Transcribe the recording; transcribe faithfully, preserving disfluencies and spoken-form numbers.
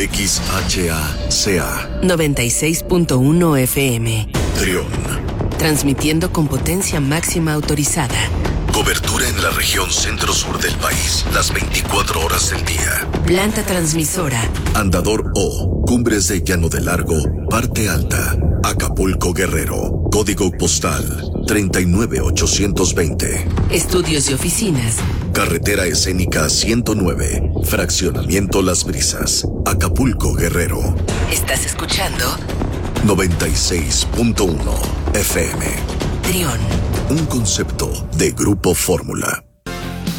X H A C A noventa y seis punto uno F M. Trión. Transmitiendo con potencia máxima autorizada. Cobertura en la región centro-sur del país, las veinticuatro horas del día. Planta transmisora. Andador O, Cumbres de Llano de Largo, Parte Alta, Acapulco, Guerrero. Código postal treinta y nueve ochocientos veinte. Estudios y oficinas. Carretera Escénica ciento nueve, Fraccionamiento Las Brisas, Acapulco, Guerrero. ¿Estás escuchando? noventa y seis punto uno F M. Trión. Un concepto de Grupo Fórmula.